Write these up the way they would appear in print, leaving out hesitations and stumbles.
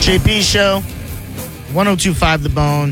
JP Show, 102.5 The Bone.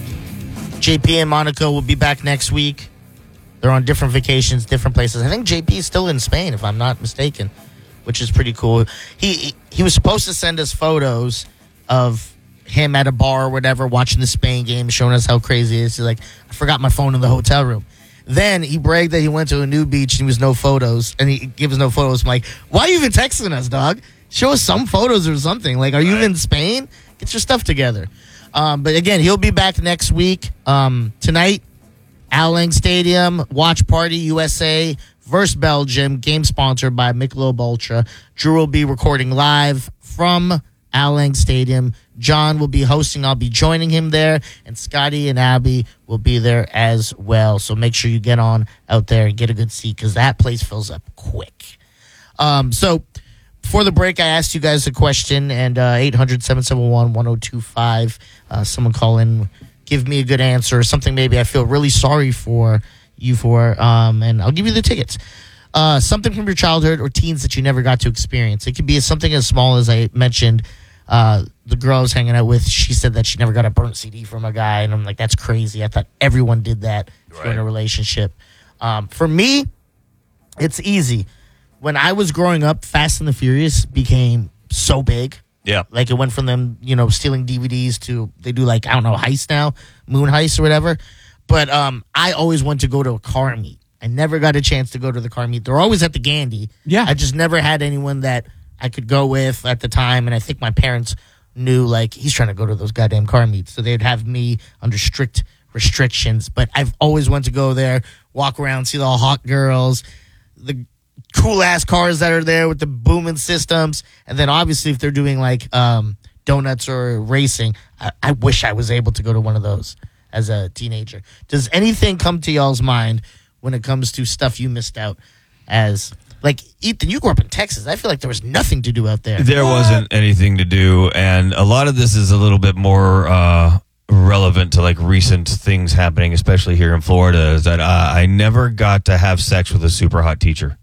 JP and Monica will be back next week. They're on different vacations, different places. I think JP is still in Spain, if I'm not mistaken, which is pretty cool. He was supposed to send us photos of him at a bar or whatever, watching the Spain game, showing us how crazy it is. He's like, I forgot my phone in the hotel room. Then he bragged that he went to a new beach and there was no photos, and he gives no photos. I'm like, why are you even texting us, dog? Show us some photos or something. Like, are you in Spain? Get your stuff together. But again, he'll be back next week. Tonight, Al Lang Stadium, Watch Party USA versus Belgium, game sponsored by Michelob Ultra. Drew will be recording live from Al Lang Stadium. John will be hosting. I'll be joining him there. And Scotty and Abby will be there as well. So make sure you get on out there and get a good seat because that place fills up quick. So before the break, I asked you guys a question, and 800-771-1025. Someone call in, give me a good answer, something maybe I feel really sorry for you for, and I'll give you the tickets. Something from your childhood or teens that you never got to experience. It could be something as small as I mentioned. The girl I was hanging out with, she said that she never got a burnt CD from a guy, and I'm like, that's crazy. I thought everyone did that in a relationship. For me, it's easy. When I was growing up, Fast and the Furious became so big. Yeah. Like, it went from them, stealing DVDs to, they do like, I don't know, heist now, moon heist or whatever. But I always wanted to go to a car meet. I never got a chance to go to the car meet. They're always at the Gandy. Yeah. I just never had anyone that I could go with at the time. And I think my parents knew, like, he's trying to go to those goddamn car meets. So they'd have me under strict restrictions. But I've always wanted to go there, walk around, see all the hot girls, the cool-ass cars that are there with the booming systems. And then, obviously, if they're doing, like, donuts or racing, I wish I was able to go to one of those as a teenager. Does anything come to y'all's mind when it comes to stuff you missed out as... Like, Ethan, you grew up in Texas. I feel like there was nothing to do out there. There wasn't anything to do, and a lot of this is a little bit more relevant to, like, recent things happening, especially here in Florida, is that I never got to have sex with a super hot teacher.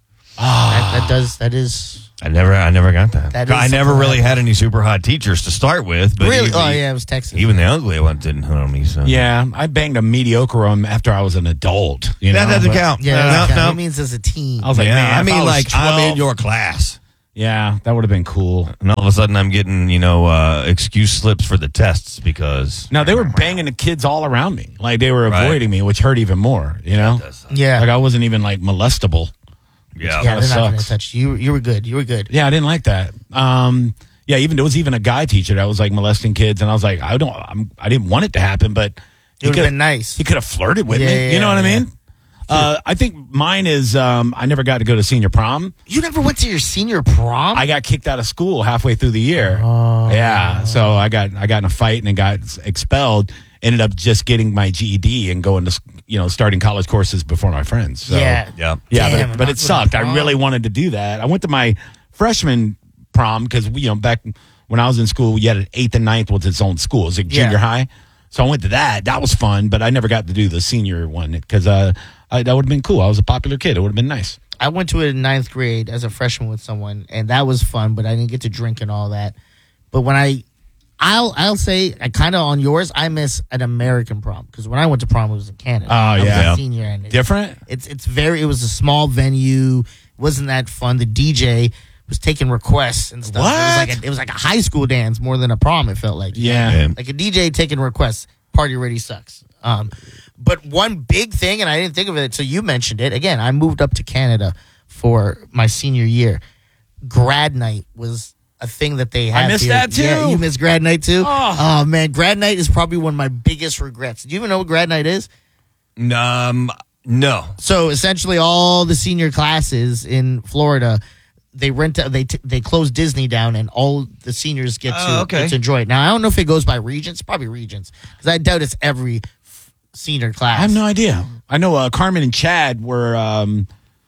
That is... I never got that. I never really had any super hot teachers to start with. But really? It was Texas. Even the ugly one didn't hit on me. So. Yeah, I banged a mediocre one after I was an adult. That doesn't count. Yeah, no. It means as a teen. I was like, man, I mean, like, 12, I'm in your class. Yeah, that would have been cool. And all of a sudden, I'm getting, excuse slips for the tests because... No, they were banging the kids all around me. Like, they were avoiding me, which hurt even more, Yeah. Like, I wasn't even, like, molestable. Yeah, they're not going to touch you. You were good. You were good. Yeah, I didn't like that. Yeah, there was even a guy teacher that was, like, molesting kids, and I was like, I didn't want it to happen, but... It would have been nice. He could have flirted with me. You know what I mean? I think mine is I never got to go to senior prom. You never went to your senior prom? I got kicked out of school halfway through the year. Yeah, so I got in a fight and got expelled. Ended up just getting my GED and going to starting college courses before my friends. So, yeah. Damn, but it sucked. I really wanted to do that. I went to my freshman prom because back when I was in school, you had an 8th and 9th was its own school. It was like junior high. So I went to that. That was fun, but I never got to do the senior one because that would have been cool. I was a popular kid. It would have been nice. I went to it in 9th grade as a freshman with someone, and that was fun, but I didn't get to drink and all that. But when I'll say, kind of on yours, I miss an American prom because when I went to prom, it was in Canada. Oh, yeah. I was a senior. And different? It was a small venue. It wasn't that fun. The DJ was taking requests and stuff. What? It was like a high school dance more than a prom, it felt like. Yeah. Like a DJ taking requests. Party already sucks. But one big thing, and I didn't think of it until you mentioned it. Again, I moved up to Canada for my senior year. Grad night was a thing that they had. I missed that too. Yeah, you missed grad night too? Oh, man, grad night is probably one of my biggest regrets. Do you even know what grad night is? No. So essentially all the senior classes in Florida, they close Disney down and all the seniors get to enjoy it. Now, I don't know if it goes by regions. Probably regions. Because I doubt it's every senior class. I have no idea. I know Carmen and Chad were...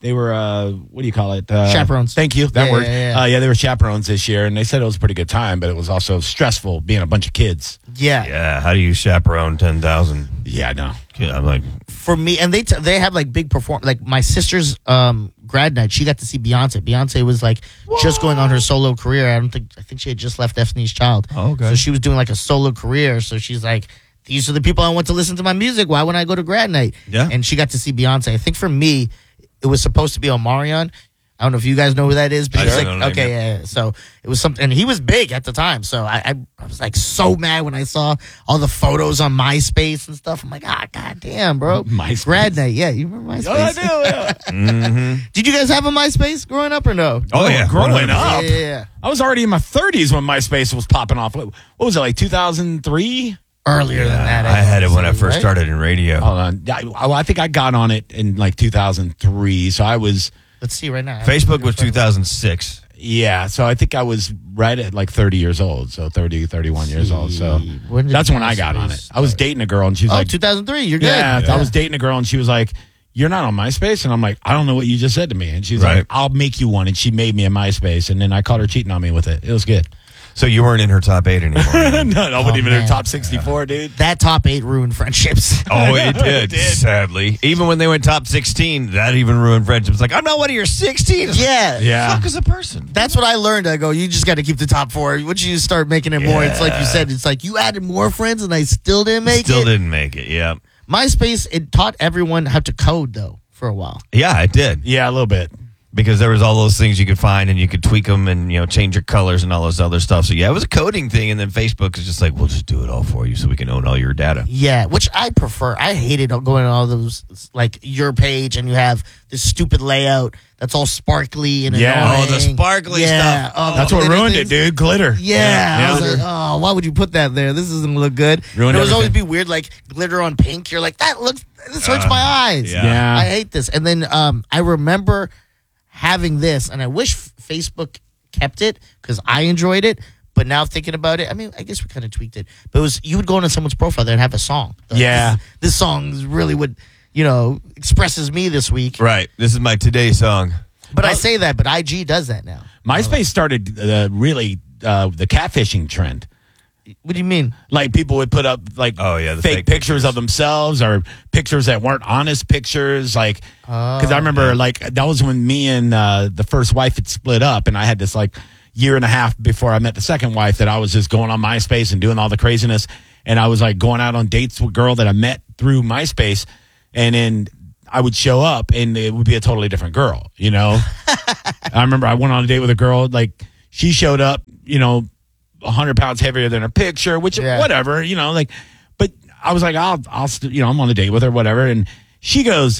They were, what do you call it? Chaperones. Thank you. That Yeah, word. yeah. They were chaperones this year, and they said it was a pretty good time, but it was also stressful being a bunch of kids. Yeah. Yeah, how do you chaperone 10,000? Yeah, I know. I'm like, For me, and they have like big like my sister's grad night. She got to see Beyonce. Beyonce was like just going on her solo career. I think she had just left Destiny's Child. Oh, okay. So she was doing like a solo career. So she's like, these are the people I want to listen to my music. Why wouldn't I go to grad night? Yeah. And she got to see Beyonce. I think for me, it was supposed to be Omarion. I don't know if you guys know who that is, but I he's don't like, know the okay, name, yeah. So it was something, and he was big at the time. So I was like so mad when I saw all the photos on MySpace and stuff. I'm like, goddamn, bro. MySpace. Grad night, yeah. You remember MySpace? Oh, I do. Yeah. Did you guys have a MySpace growing up or no? oh, yeah. Growing up. Yeah. I was already in my 30s when MySpace was popping off. What was it, like 2003? Earlier than that. I had it when I think, first right? started in radio. Hold on. I think I got on it in like 2003. So I was, Let's see right now. Facebook was 2006. yeah. So I think I was right at like 30 years old. So 30, 31 years old. So When did that's when I got on it. MySpace I was dating a girl and she was Oh, like, 2003. You're good. yeah, I was dating a girl and she was like, you're not on MySpace? And I'm like, I don't know what you just said to me. And she's Right. like, I'll make you one. And she made me a MySpace. And then I caught her cheating on me with it. It was good. So you weren't in her top 8 anymore. No, I wasn't even in man. the top 64, dude. That top 8 ruined friendships. Oh, it did, did. sadly. Even when they went top 16, that even ruined friendships. Like, I'm not one of your 16. Yeah. Yeah. Fuck as a person. That's what I learned. I go, you just got to keep the top 4. Once you start making it more, it's like you said, it's like you added more friends and I still didn't make Still it. didn't make it, yeah. MySpace, it taught everyone how to code, though, for a while. Yeah, it did. Yeah, a little bit. Because there was all those things you could find and you could tweak them and, change your colors and all this other stuff. So, yeah, it was a coding thing. And then Facebook is just like, we'll just do it all for you so we can own all your data. Yeah, which I prefer. I hated going on all those, like, your page, and you have this stupid layout that's all sparkly and Yeah. annoying. Oh, the sparkly Yeah. stuff. Oh, That's what glitter ruined things. it, dude. Glitter. Yeah, I was glitter. like, oh, why would you put that there? This doesn't look good. Ruined It was always everything. be weird, like glitter on pink. You're like, this hurts my eyes. yeah. I hate this. And then I remember having this, and I wish Facebook kept it because I enjoyed it. But now thinking about it, I mean, I guess we kind of tweaked it. But it was, you would go into someone's profile there and have a song. Like, Yeah. this song is really what expresses me this week. Right. This is my today song. But I say that, but IG does that now. MySpace started really the catfishing trend. What do you mean? Like people would put up like Oh, yeah, the fake fake pictures pictures. of themselves or pictures that weren't honest pictures. Like, because I remember like that was when me and the first wife had split up, and I had this like year and a half before I met the second wife that I was just going on MySpace and doing all the craziness, and I was like going out on dates with a girl that I met through MySpace, and then I would show up and it would be a totally different girl. I remember I went on a date with a girl, like she showed up, 100 pounds heavier than her picture, which Yeah. whatever, but I was like, I'm on a date with her, whatever. And she goes,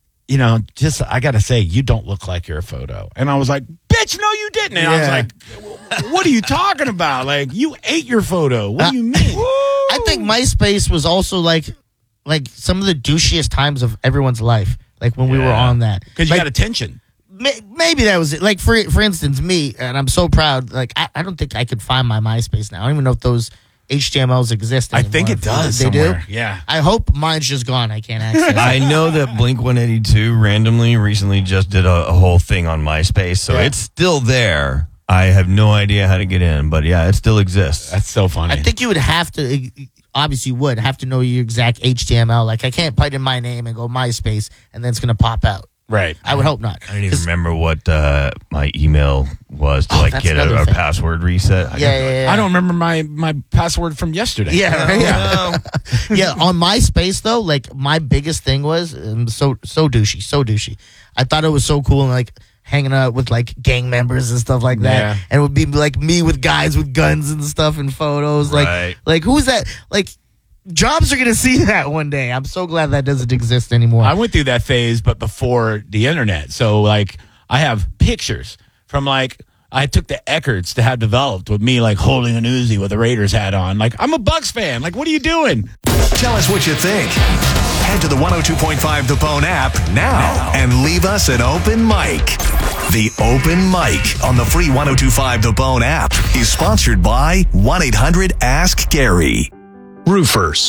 I got to say, you don't look like your photo. And I was like, bitch, no, you didn't. And I was Yeah. like, what are you talking about? Like, you ate your photo. What do you mean? I think MySpace was also like some of the douchiest times of everyone's life. Like when we were on that. Because you Like, got attention. maybe that was it. Like for instance, me, and I'm so proud. Like I don't think I could find my MySpace now. I don't even know if those HTMLs exist I anymore. think it does They somewhere. do? Yeah. I hope mine's just gone. I can't access it. I know that Blink-182 randomly recently just did a whole thing on MySpace, so Yeah. it's still there. I have no idea how to get in, but yeah, it still exists. That's so funny. I think you would have to, obviously you would have to know your exact HTML. Like I can't put in my name and go MySpace and then it's going to pop out. right. I would hope not. I don't even remember what my email was to that's get another a thing. password reset. Yeah. I don't remember my password from yesterday. Yeah, right? Yeah. Yeah, on MySpace though, like my biggest thing was so douchey. I thought it was so cool and like hanging out with like gang members and stuff like that. Yeah. And it would be like me with guys with guns and stuff and photos. Right. Like who's that? Like Jobs are gonna see that one day. I'm so glad that doesn't exist anymore. I went through that phase, but before the internet. So, like, I have pictures from, like, I took the Eckerts to have developed with me, like, holding an Uzi with a Raiders hat on. Like, I'm a Bucks fan. Like, what are you doing? Tell us what you think. Head to the 102.5 The Bone app now and leave us an open mic. The Open Mic on the free 102.5 The Bone app is sponsored by 1-800-ASK-GARY. Roofers.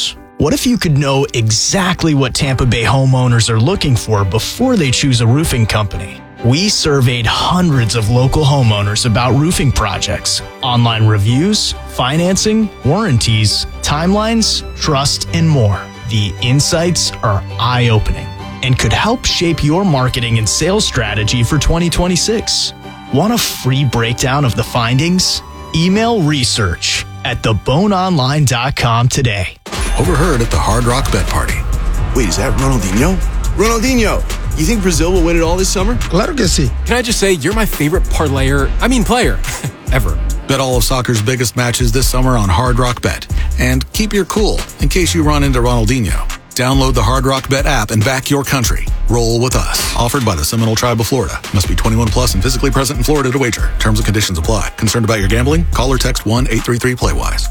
What if you could know exactly what Tampa Bay homeowners are looking for before they choose a roofing company? We surveyed hundreds of local homeowners about roofing projects, online reviews, financing, warranties, timelines, trust, and more. The insights are eye-opening and could help shape your marketing and sales strategy for 2026. Want a free breakdown of the findings? Email research@theboneonline.com today. Overheard at the Hard Rock Bet Party. Wait, is that Ronaldinho? Ronaldinho, you think Brazil will win it all this summer? Claro que sí. Can I just say, you're my favorite player ever. Bet all of soccer's biggest matches this summer on Hard Rock Bet. And keep your cool in case you run into Ronaldinho. Download the Hard Rock Bet app and back your country. Roll with us. Offered by the Seminole Tribe of Florida. Must be 21 plus and physically present in Florida to wager. Terms and conditions apply. Concerned about your gambling? Call or text 1-833-PLAY-WISE.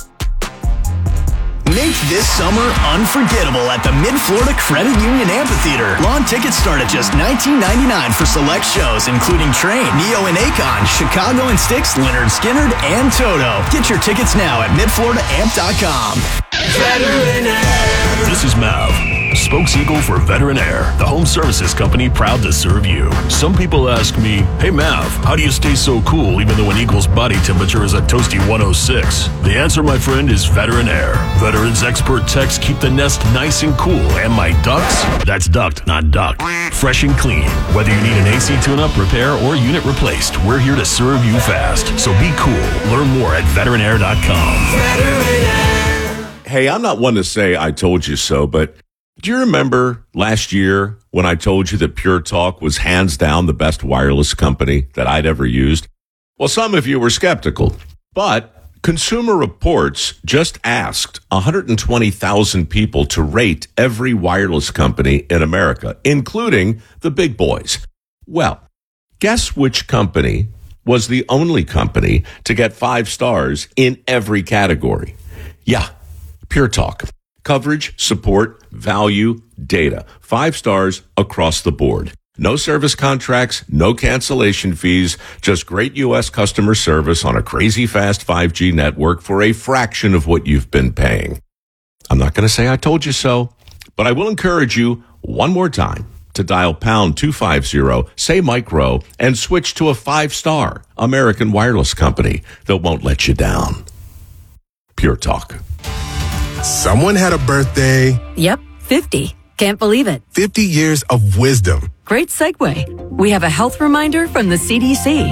Make this summer unforgettable at the Mid-Florida Credit Union Amphitheater. Lawn tickets start at just $19.99 for select shows, including Train, Neo and Akon, Chicago and Styx, Leonard Skinner, and Toto. Get your tickets now at midfloridaamp.com. Veteran Air. This is Mav, spokes-eagle for Veteran Air, the home services company proud to serve you. Some people ask me, hey Mav, how do you stay so cool even though an eagle's body temperature is a toasty 106? The answer, my friend, is Veteran Air. Veterans expert techs keep the nest nice and cool, and my ducts, that's duct, not duct, fresh and clean. Whether you need an AC tune-up, repair, or unit replaced, we're here to serve you fast. So be cool. Learn more at veteranair.com. Veteran Air. Hey, I'm not one to say I told you so, but do you remember last year when I told you that Pure Talk was hands down the best wireless company that I'd ever used? Well, some of you were skeptical, but Consumer Reports just asked 120,000 people to rate every wireless company in America, including the big boys. Well, guess which company was the only company to get 5 stars in every category? Yeah, Pure Talk. Coverage, support, value, data. 5 stars across the board. No service contracts, no cancellation fees, just great U.S. customer service on a crazy fast 5G network for a fraction of what you've been paying. I'm not going to say I told you so, but I will encourage you one more time to dial pound 250, say micro, and switch to a 5-star American wireless company that won't let you down. Pure Talk. Someone had a birthday. Yep, 50. Can't believe it. 50 years of wisdom. Great segue. We have a health reminder from the CDC.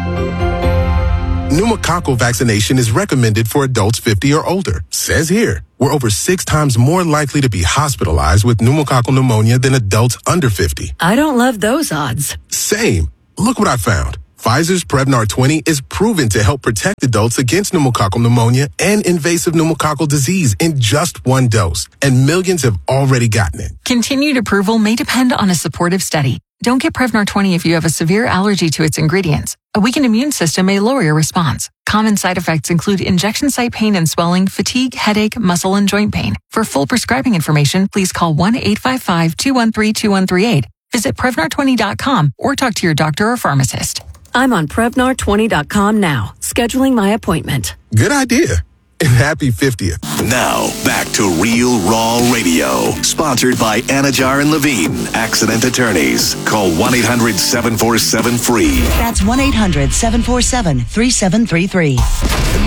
Pneumococcal vaccination is recommended for adults 50 or older. Says here, we're over 6 times more likely to be hospitalized with pneumococcal pneumonia than adults under 50. I don't love those odds. Same. Look what I found. Pfizer's Prevnar 20 is proven to help protect adults against pneumococcal pneumonia and invasive pneumococcal disease in just 1 dose, and millions have already gotten it. Continued approval may depend on a supportive study. Don't get Prevnar 20 if you have a severe allergy to its ingredients. A weakened immune system may lower your response. Common side effects include injection site pain and swelling, fatigue, headache, muscle, and joint pain. For full prescribing information, please call 1-855-213-2138. Visit Prevnar20.com or talk to your doctor or pharmacist. I'm on Prevnar20.com now, scheduling my appointment. Good idea. And happy 50th. Now, back to Real Raw Radio. Sponsored by Anajar and Levine, accident attorneys. Call 1-800-747-FREE. That's 1-800-747-3733.